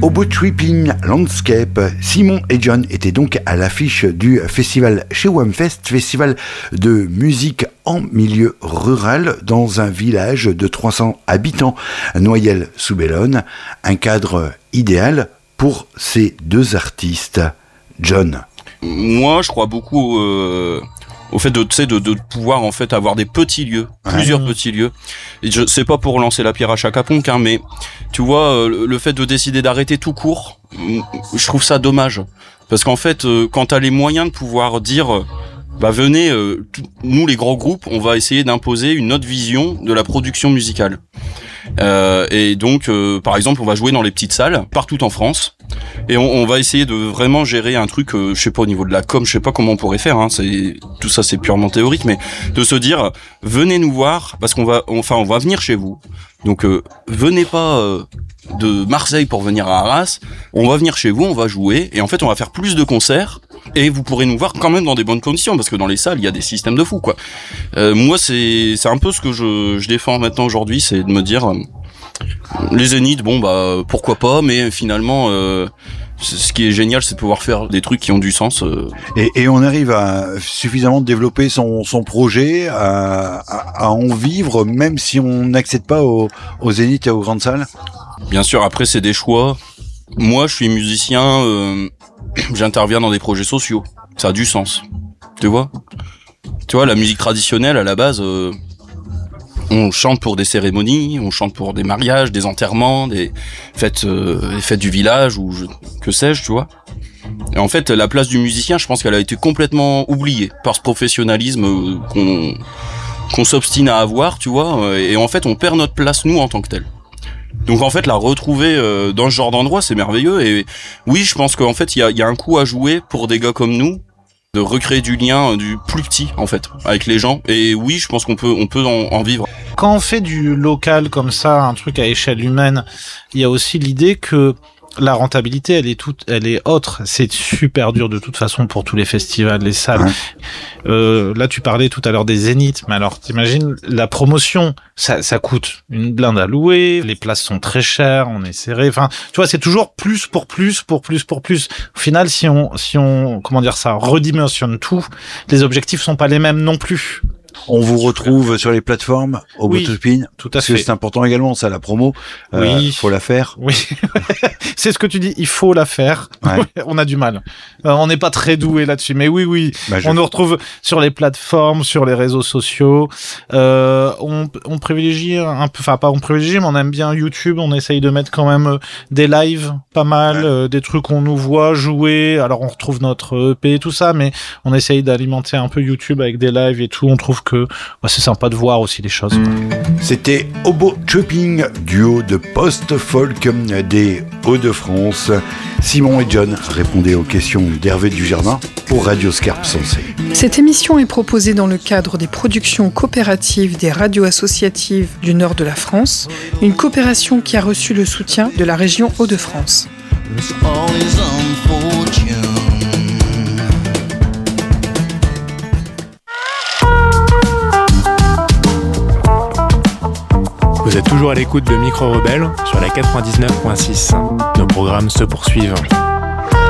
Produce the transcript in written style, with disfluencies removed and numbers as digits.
Oboe Tripping Landscape. Simon et John étaient donc à l'affiche du festival chez Wamfest, festival de musique en milieu rural dans un village de 300 habitants, Noyelles-sous-Bellone. Un cadre idéal pour ces deux artistes. John. Moi, je crois beaucoup au fait de pouvoir en fait avoir des petits lieux, plusieurs petits lieux. Et c'est pas pour lancer la pierre à chaque ponk, hein, mais tu vois, le fait de décider d'arrêter tout court, je trouve ça dommage. Parce qu'en fait, quand t'as les moyens de pouvoir dire, venez, nous les grands groupes, on va essayer d'imposer une autre vision de la production musicale. Et donc, par exemple, on va jouer dans les petites salles partout en France, et on va essayer de vraiment gérer un truc, je sais pas au niveau de la com, je sais pas comment on pourrait faire, hein, tout ça c'est purement théorique, mais de se dire, venez nous voir parce qu'on va venir chez vous. Donc venez pas de Marseille pour venir à Arras, on va venir chez vous, on va jouer, et en fait on va faire plus de concerts. Et vous pourrez nous voir quand même dans des bonnes conditions, parce que dans les salles, il y a des systèmes de fous, quoi. Moi, c'est un peu ce que je défends maintenant aujourd'hui, c'est de me dire, les zéniths, pourquoi pas, mais finalement, ce qui est génial, c'est de pouvoir faire des trucs qui ont du sens. Et on arrive à suffisamment développer son projet, à en vivre, même si on n'accède pas aux zéniths et aux grandes salles. Bien sûr, après, c'est des choix. Moi, je suis musicien, j'interviens dans des projets sociaux. Ça a du sens. Tu vois, la musique traditionnelle, à la base, on chante pour des cérémonies, on chante pour des mariages, des enterrements, des fêtes du village, ou que sais-je, tu vois. Et en fait, la place du musicien, je pense qu'elle a été complètement oubliée par ce professionnalisme qu'on s'obstine à avoir, tu vois. Et en fait, on perd notre place, nous, en tant que tel. Donc en fait, la retrouver dans ce genre d'endroit, c'est merveilleux. Et oui, je pense qu'en fait, il y a un coup à jouer pour des gars comme nous, de recréer du lien du plus petit, en fait, avec les gens. Et oui, je pense qu'on peut en vivre. Quand on fait du local comme ça, un truc à échelle humaine, il y a aussi l'idée que la rentabilité, elle est autre. C'est super dur de toute façon pour tous les festivals, les salles. Ouais. Là, tu parlais tout à l'heure des zéniths, mais alors t'imagines la promotion, ça coûte une blinde à louer, les places sont très chères, on est serré. Enfin, tu vois, c'est toujours plus pour plus. Au final, si on comment dire ça, redimensionne tout, les objectifs sont pas les mêmes non plus. On vous retrouve sur les plateformes, Oboe Tripping. Tout à fait. C'est important également, ça, la promo. Oui. Faut la faire. Oui. C'est ce que tu dis, il faut la faire. Ouais. On a du mal. On n'est pas très doué là-dessus, mais oui. On nous retrouve sur les plateformes, sur les réseaux sociaux. On privilégie un peu, enfin pas on privilégie, mais on aime bien YouTube. On essaye de mettre quand même des lives, pas mal, des trucs qu'on nous voit jouer. Alors on retrouve notre EP et tout ça, mais on essaye d'alimenter un peu YouTube avec des lives et tout. On trouve que c'est sympa de voir aussi les choses. C'était Oboe Tripping, duo de post-folk des Hauts-de-France. Simon et John répondaient aux questions d'Hervé Dujardin pour Radio Scarpe Sensée. Cette émission est proposée dans le cadre des productions coopératives des radios associatives du nord de la France, une coopération qui a reçu le soutien de la région Hauts-de-France. Vous êtes toujours à l'écoute de Micro Rebelle sur la 99.6. Nos programmes se poursuivent.